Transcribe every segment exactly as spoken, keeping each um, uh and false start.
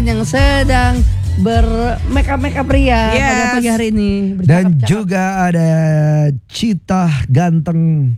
yang sedang bermakeup-makeup pria yes. pada pagi hari ini. Dan juga ada Cita ganteng.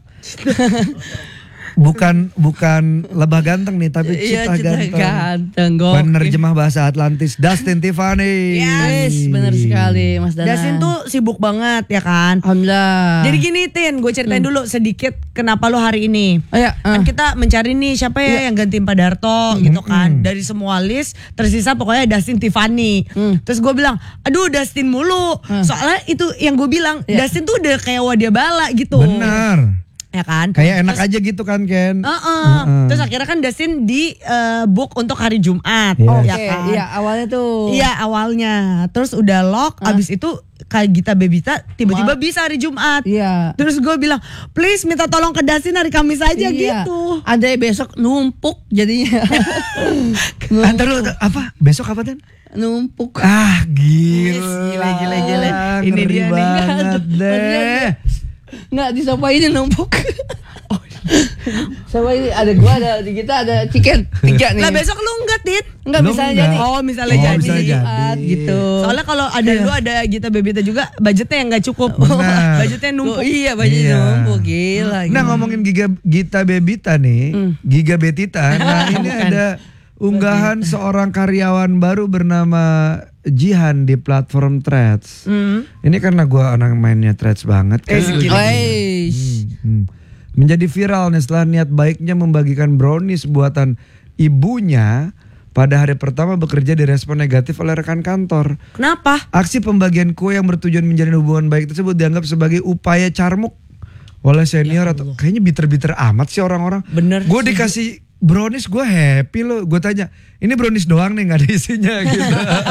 Bukan bukan lebah ganteng nih, tapi Cita, iya, Cita ganteng. ganteng Penerjemah bahasa Atlantis Dustin Tiffany. Yes, benar sekali Mas Dana. Dustin tuh sibuk banget ya kan. Alhamdulillah. Jadi gini Tin, gue ceritain hmm. dulu sedikit kenapa lo hari ini. Oh, ya. uh. Kan kita mencari nih siapa ya, ya. yang gantiin Pak Darto hmm. gitu kan. Hmm. Dari semua list tersisa pokoknya Dustin Tiffany. Hmm. Terus gue bilang, aduh Dustin mulu. Hmm. Soalnya itu yang gue bilang, ya. Dustin tuh udah kayak wadia bala gitu. Benar. Ya kan, kayak enak terus, aja gitu kan Ken. Uh-uh. Uh-uh. Terus akhirnya kan Dustin di uh, book untuk hari Jumat. Yes. Oh okay. ya kan. Iya awalnya tuh. Iya awalnya. Terus udah lock. Uh. Abis itu kayak Gita Bebita tiba-tiba Ma- bisa hari Jumat. Iya. Terus gue bilang please minta tolong ke Dustin hari Kamis aja iya. gitu. Ada besok numpuk jadinya. Antar lu apa? Besok apa Dan? Numpuk. Ah gila. Yes, gila gila gila. Ini Ngeri dia banget nih. deh. Nggak disopain numpuk. Oh. Sama ini ada gua, ada di kita ada chicken tiga nih. Lah besok lu enggak Tit? Enggak bisa jadi. Oh misalnya oh, jadi. Bisa jadi. Gitu. Soalnya kalau ada yeah. lu ada Gita Bebita juga budgetnya yang nggak cukup. Benar. Budgetnya numpuk. Oh, iya budgetnya iya. numpuk gila. Nah gila. ngomongin Giga Gita Bebita nih, mm. Giga Betita. Nah ini ada unggahan seorang karyawan baru bernama Jihan di platform Threads. Mm. Ini karena gue anak mainnya Threads banget kan. Eh, hmm, hmm. Menjadi viral nih setelah niat baiknya membagikan brownies buatan ibunya pada hari pertama bekerja direspon negatif oleh rekan kantor. Kenapa? Aksi pembagian kue yang bertujuan menjalin hubungan baik tersebut dianggap sebagai upaya carmuk oleh senior ya, atau kayaknya bitter-bitter amat sih orang-orang. Bener. Gue dikasih brownies gue happy loh. Gue tanya, ini brownies doang nih gak ada isinya gitu.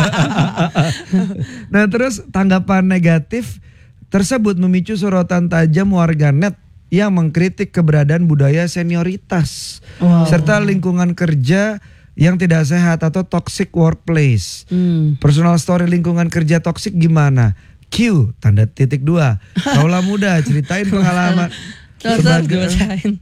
Nah terus tanggapan negatif tersebut memicu sorotan tajam warganet yang mengkritik keberadaan budaya senioritas. Wow. Serta lingkungan kerja yang tidak sehat atau toxic workplace. Hmm. Personal story lingkungan kerja toxic gimana? Q, tanda titik dua. Kaulah muda, ceritain pengalaman. Sebagai...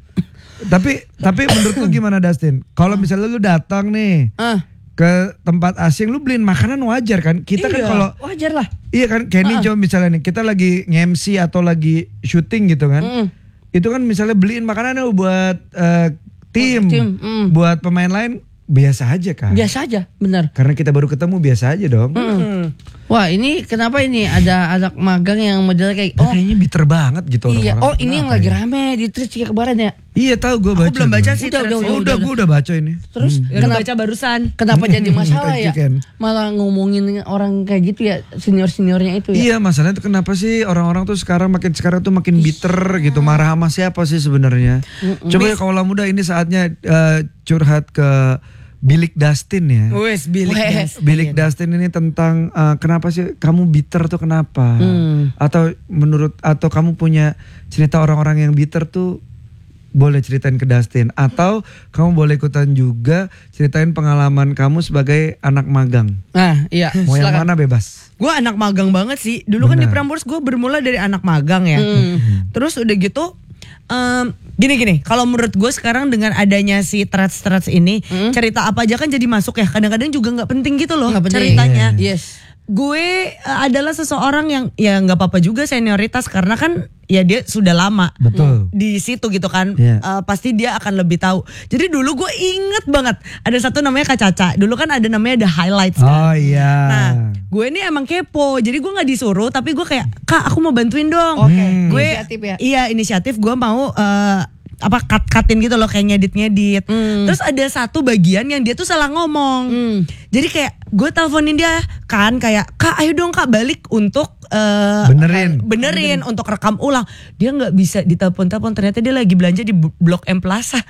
Tapi tapi menurut lu gimana Dustin? Kalau misalnya lu datang nih uh. ke tempat asing, lu beliin makanan wajar kan? Kita iya, kan kalau wajar lah. Iya kan, Kenny uh. coba misalnya nih kita lagi nge-M C atau lagi syuting gitu kan? Mm. Itu kan misalnya beliin makanan buat uh, tim, tim. Mm. buat pemain lain biasa aja kan? Biasa aja, benar. Karena kita baru ketemu biasa aja dong. Mm. Wah ini kenapa ini ada anak magang yang model kayak oh kayaknya bitter banget gitu iya, orang-orang. oh ini yang lagi rame di Threads kemarin ya. Iya tahu gue baca. Aku belum baca sih. Udah, udah, udah, udah, gue udah baca ini. Terus hmm. kenapa baca barusan? Kenapa jadi masalah ya? Malah ngomongin orang kayak gitu ya, senior-seniornya itu ya. Iya masalahnya itu kenapa sih orang-orang tuh sekarang makin sekarang tuh makin bitter gitu, marah sama siapa sih sebenarnya? Mm-mm. Coba ya kaulah muda ini saatnya uh, curhat ke Bilik Dustin ya. Wes Bilik Dustin. Bilik Dustin ini tentang uh, kenapa sih kamu bitter tuh kenapa? Hmm. Atau menurut atau kamu punya cerita orang-orang yang bitter tuh boleh ceritain ke Dustin, atau kamu boleh ikutan juga ceritain pengalaman kamu sebagai anak magang. Nah, iya. Mau yang mana bebas. Gue anak magang banget sih. Dulu Benar. kan di Prambors gue bermula dari anak magang ya. Hmm. Terus udah gitu Um, gini-gini, kalau menurut gue sekarang dengan adanya si Threads-Threads ini, hmm? cerita apa aja kan jadi masuk ya. Kadang-kadang juga nggak penting gitu loh gak ceritanya. Yeah. Yes. Gue uh, adalah seseorang yang ya nggak apa-apa juga senioritas karena kan ya dia sudah lama Betul. di situ gitu kan. Yeah. Uh, pasti dia akan lebih tahu. Jadi dulu gue inget banget ada satu namanya Kak Caca. Dulu kan ada namanya The Highlights kan. Oh iya. Nah gue ini emang kepo. Jadi gue nggak disuruh tapi gue kayak Kak aku mau bantuin dong. Oke. Okay. Gue inisiatif ya. Iya inisiatif gue mau. Uh, apa cut-cutin gitu loh kayak ngedit-ngedit. Hmm. Terus ada satu bagian yang dia tuh salah ngomong. Hmm. Jadi kayak gue teleponin dia kan kayak Kak ayo dong Kak balik untuk uh, benerin. Uh, benerin untuk rekam ulang. Dia nggak bisa ditelepon-telepon, ternyata dia lagi belanja di Blok M Plaza.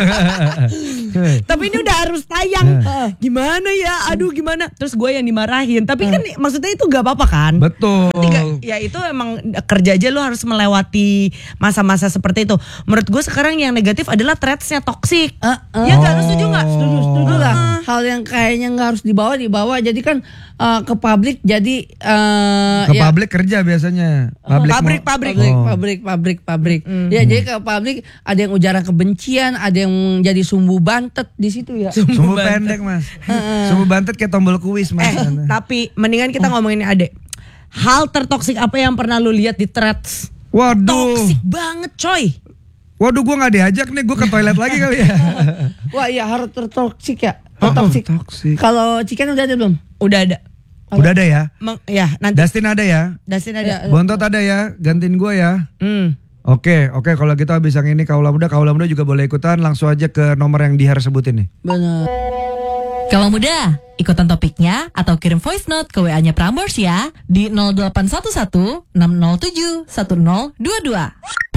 Tapi ini udah harus tayang. Gimana ya? Aduh gimana? Terus gue yang dimarahin. Tapi kan maksudnya itu gak apa-apa kan? Betul. Tiga, ya itu emang kerja aja lo harus melewati masa-masa seperti itu. Menurut gue sekarang yang negatif adalah threads-nya toksik. Uh, uh. Ya gak, lu setuju gak? Setuju, setuju lah. Uh. Hal yang kayaknya gak harus dibawa dibawa dibawa jadi kan uh, ke publik jadi uh, ke ya, publik kerja biasanya. Publik Pabrik, mau- pabrik. pabrik, Oh. pabrik, pabrik, pabrik. Mm. Ya jadi ke publik ada yang ujaran kebencian, ada yang jadi sumbu bantet di situ ya. Sumbu pendek mas. Sumbu bantet kayak tombol kuis mas. Eh, tapi mendingan kita ngomongin Ade. Hal tertoksik apa yang pernah lu lihat di threads? Waduh. Toksik banget, coy. Waduh gue gak diajak nih. Gue ke toilet lagi kali ya. Wah iya harus tertoksik ya. Oh, Tertoksik. toksik. Kalau chicken udah ada belum? Udah ada. Udah ada ya. Meng, ya, nanti Dustin ada ya. Dustin ada. Bontot ada ya. Gantiin gue ya. Hmm. Oke, oke kalau gitu habis yang ini Kaula Muda, Kaula Muda juga boleh ikutan. Langsung aja ke nomor yang Dihar sebutin nih. Benar. Kalau muda, ikutan topiknya atau kirim voice note ke W A-nya Prambors ya di nol delapan satu satu enam nol tujuh satu nol dua dua.